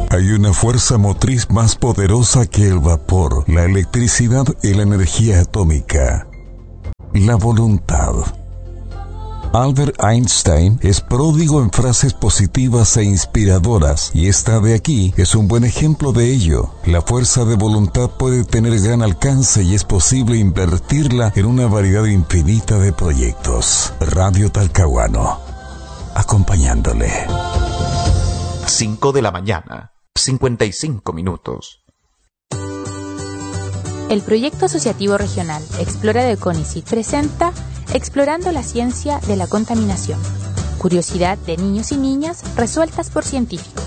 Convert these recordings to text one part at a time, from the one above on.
Hay una fuerza motriz más poderosa que el vapor, la electricidad y la energía atómica: la voluntad. Albert Einstein es pródigo en frases positivas e inspiradoras, y esta de aquí es un buen ejemplo de ello. La fuerza de voluntad puede tener gran alcance y es posible invertirla en una variedad infinita de proyectos. Radio Talcahuano, acompañándole. 5 de la mañana, 55 minutos. El proyecto asociativo regional Explora de CONICYT presenta Explorando la ciencia de la contaminación. Curiosidad de niños y niñas resueltas por científicos.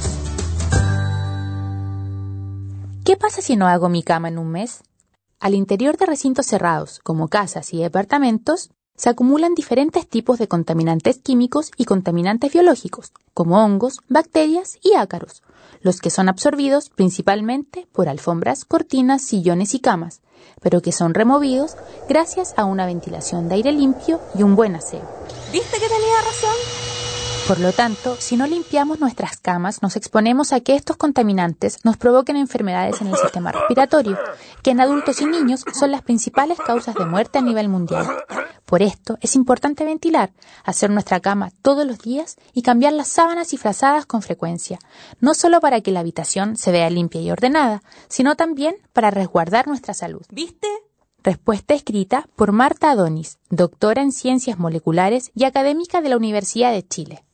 ¿Qué pasa si no hago mi cama en un mes? Al interior de recintos cerrados, como casas y departamentos, se acumulan diferentes tipos de contaminantes químicos y contaminantes biológicos, como hongos, bacterias y ácaros, los que son absorbidos principalmente por alfombras, cortinas, sillones y camas, pero que son removidos gracias a una ventilación de aire limpio y un buen aseo. ¿Viste que tenía razón? Por lo tanto, si no limpiamos nuestras camas, nos exponemos a que estos contaminantes nos provoquen enfermedades en el sistema respiratorio, que en adultos y niños son las principales causas de muerte a nivel mundial. Por esto, es importante ventilar, hacer nuestra cama todos los días y cambiar las sábanas y frazadas con frecuencia, no solo para que la habitación se vea limpia y ordenada, sino también para resguardar nuestra salud. ¿Viste? Respuesta escrita por Marta Adonis, doctora en Ciencias Moleculares y académica de la Universidad de Chile.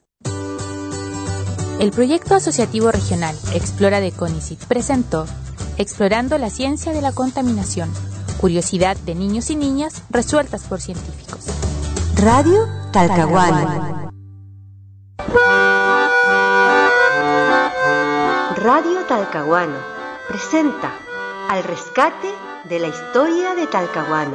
El proyecto asociativo regional Explora de CONICYT presentó Explorando la ciencia de la contaminación. Curiosidad de niños y niñas resueltas por científicos. Radio Talcahuano. Radio Talcahuano presenta Al rescate de la historia de Talcahuano.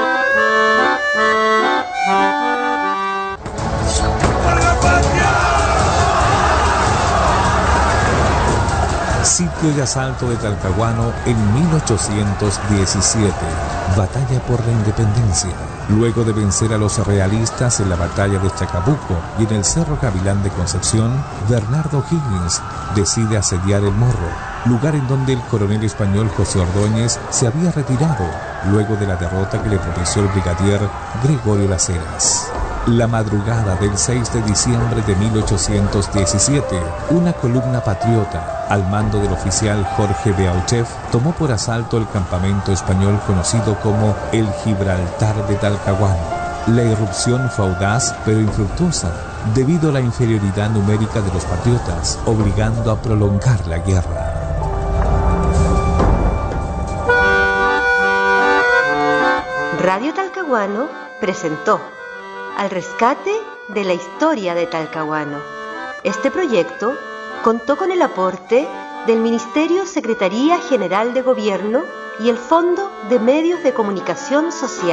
Sitio y asalto de Talcahuano en 1817. Batalla por la independencia. Luego de vencer a los realistas en la batalla de Chacabuco y en el Cerro Gavilán de Concepción, Bernardo Higgins decide asediar El Morro, lugar en donde el coronel español José Ordóñez se había retirado luego de la derrota que le propició el brigadier Gregorio Las Heras. La madrugada del 6 de diciembre de 1817, una columna patriota, al mando del oficial Jorge Beauchef, tomó por asalto el campamento español conocido como el Gibraltar de Talcahuano. La irrupción fue audaz, pero infructuosa, debido a la inferioridad numérica de los patriotas, obligando a prolongar la guerra. Radio Talcahuano presentó Al rescate de la historia de Talcahuano. Este proyecto contó con el aporte del Ministerio Secretaría General de Gobierno y el Fondo de Medios de Comunicación Social.